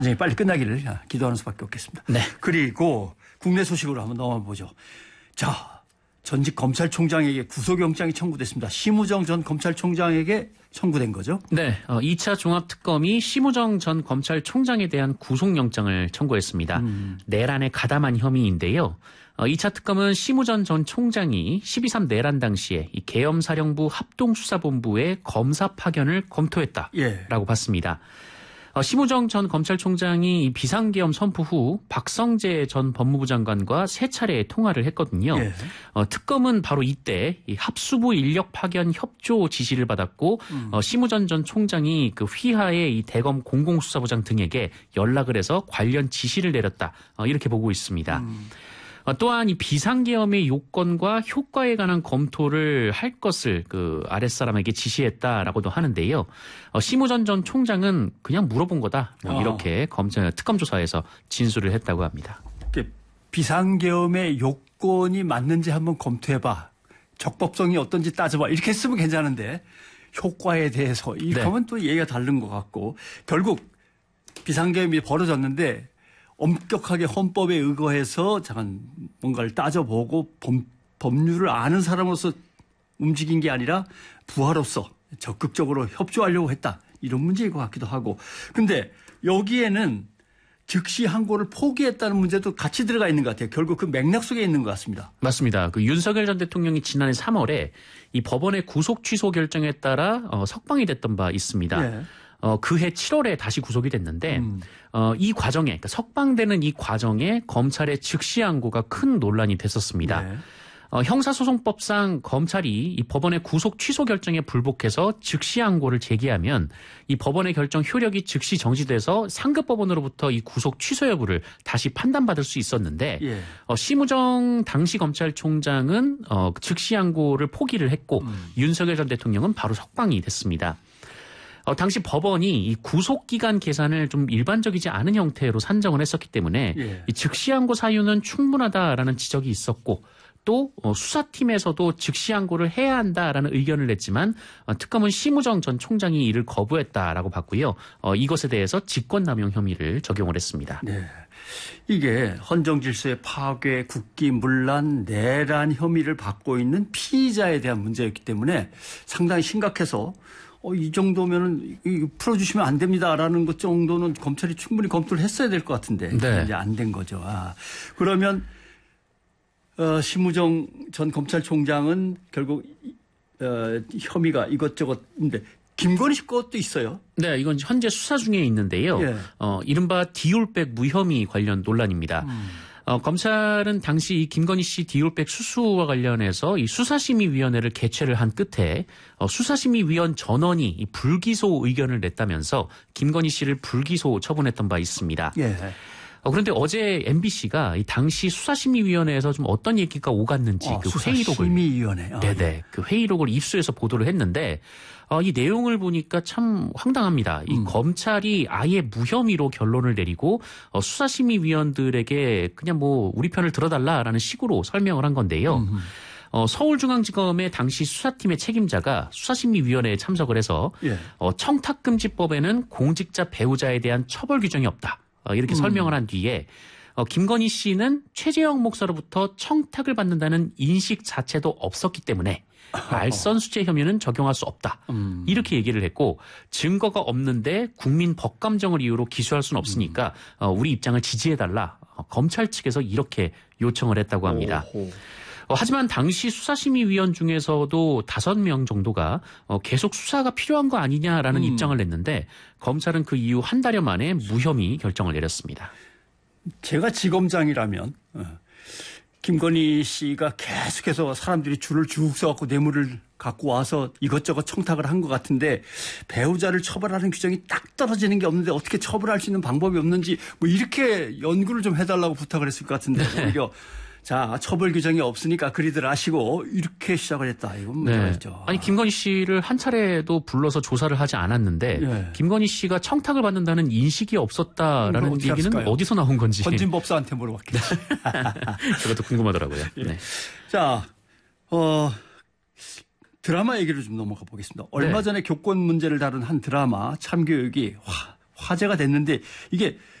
굉장히 빨리 끝나기를 기도하는 수밖에 없겠습니다. 네. 그리고 국내 소식으로 한번 넘어보죠. 자, 전직 검찰총장에게 구속영장이 청구됐습니다. 심우정 전 검찰총장에게 청구된 거죠? 네, 2차 종합특검이 심우정 전 검찰총장에 대한 구속영장을 청구했습니다. 내란에 가담한 혐의인데요. 2차 특검은 심우정 전 총장이 12.3 내란 당시에 이 계엄사령부 합동수사본부의 검사 파견을 검토했다라고 봤습니다. 심우정 전 검찰총장이 비상계엄 선포 후 박성재 전 법무부 장관과 세 차례 통화를 했거든요. 예. 특검은 바로 이때 이 합수부 인력 파견 협조 지시를 받았고 심우정 전 총장이 그 휘하의 이 대검 공공수사부장 등에게 연락을 해서 관련 지시를 내렸다. 이렇게 보고 있습니다. 또한 이 비상계엄의 요건과 효과에 관한 검토를 할 것을 그 아랫사람에게 지시했다라고도 하는데요. 심우정 전 총장은 그냥 물어본 거다. 이렇게 특검 조사에서 진술을 했다고 합니다. 비상계엄의 요건이 맞는지 한번 검토해봐. 적법성이 어떤지 따져봐. 이렇게 했으면 괜찮은데 효과에 대해서 이렇게 하면 또 얘기가 다른 것 같고 결국 비상계엄이 벌어졌는데 엄격하게 헌법에 의거해서 잠깐 뭔가를 따져보고 법률을 아는 사람으로서 움직인 게 아니라 부하로서 적극적으로 협조하려고 했다. 이런 문제일 것 같기도 하고. 근데 여기에는 즉시 항고를 포기했다는 문제도 같이 들어가 있는 것 같아요. 결국 그 맥락 속에 있는 것 같습니다. 맞습니다. 그 윤석열 전 대통령이 지난해 3월에 이 법원의 구속 취소 결정에 따라 석방이 됐던 바 있습니다. 네. 그해 7월에 다시 구속이 됐는데 이 과정에 그러니까 석방되는 이 과정에 검찰의 즉시 항고가 큰 논란이 됐었습니다. 네. 형사소송법상 검찰이 이 법원의 구속 취소 결정에 불복해서 즉시 항고를 제기하면 이 법원의 결정 효력이 즉시 정지돼서 상급 법원으로부터 이 구속 취소 여부를 다시 판단받을 수 있었는데 예. 심우정 당시 검찰총장은 즉시 항고를 포기를 했고 윤석열 전 대통령은 바로 석방이 됐습니다. 당시 법원이 이 구속기간 계산을 좀 일반적이지 않은 형태로 산정을 했었기 때문에 예. 이 즉시항고 사유는 충분하다라는 지적이 있었고 또 수사팀에서도 즉시항고를 해야 한다라는 의견을 냈지만 특검은 심우정 전 총장이 이를 거부했다라고 봤고요. 이것에 대해서 직권남용 혐의를 적용을 했습니다. 네. 이게 헌정질서의 파괴, 국기문란, 내란 혐의를 받고 있는 피의자에 대한 문제였기 때문에 상당히 심각해서 이 정도면은 풀어주시면 안 됩니다라는 것 정도는 검찰이 충분히 검토를 했어야 될 것 같은데 네. 이제 안 된 거죠. 그러면 심우정 전 검찰총장은 결국 혐의가 이것저것인데 김건희 씨 것도 있어요. 네, 이건 현재 수사 중에 있는데요. 예. 이른바 디올백 무혐의 관련 논란입니다. 검찰은 당시 이 김건희 씨 디올백 수수와 관련해서 이 수사심의위원회를 개최를 한 끝에 수사심의위원 전원이 이 불기소 의견을 냈다면서 김건희 씨를 불기소 처분했던 바 있습니다. 예. 그런데 어제 MBC가 이 당시 수사심의위원회에서 좀 어떤 얘기가 오갔는지 그 회의록을 수사심의위원회. 네네 그 회의록을 입수해서 보도를 했는데 이 내용을 보니까 참 황당합니다. 이 검찰이 아예 무혐의로 결론을 내리고 수사심의위원들에게 그냥 뭐 우리 편을 들어달라라는 식으로 설명을 한 건데요. 서울중앙지검의 당시 수사팀의 책임자가 수사심의위원회에 참석을 해서 예. 청탁금지법에는 공직자 배우자에 대한 처벌 규정이 없다. 이렇게 설명을 한 뒤에 김건희 씨는 최재형 목사로부터 청탁을 받는다는 인식 자체도 없었기 때문에 말선수재 혐의는 적용할 수 없다. 이렇게 얘기를 했고 증거가 없는데 국민 법감정을 이유로 기소할 수는 없으니까 우리 입장을 지지해달라. 검찰 측에서 이렇게 요청을 했다고 합니다. 하지만 당시 수사심의위원 중에서도 5명 정도가 계속 수사가 필요한 거 아니냐라는 입장을 냈는데 검찰은 그 이후 한 달여 만에 무혐의 결정을 내렸습니다. 제가 지검장이라면 김건희 씨가 계속해서 사람들이 줄을 쭉 서갖고 뇌물을 갖고 와서 이것저것 청탁을 한 것 같은데 배우자를 처벌하는 규정이 딱 떨어지는 게 없는데 어떻게 처벌할 수 있는 방법이 없는지 뭐 이렇게 연구를 좀 해달라고 부탁을 했을 것 같은데 오히려 자, 처벌 규정이 없으니까 그리들 아시고 이렇게 시작을 했다. 이건 문제죠. 네. 아니 김건희 씨를 한 차례도 불러서 조사를 하지 않았는데 네. 김건희 씨가 청탁을 받는다는 인식이 없었다라는 얘기는 했을까요? 어디서 나온 건지. 헌진법사한테 물어봤겠지. 그것도 궁금하더라고요. 네. 자, 드라마 얘기를 좀 넘어가 보겠습니다. 얼마 전에 교권 문제를 다룬 한 드라마 참교육이 화제가 됐는데 이게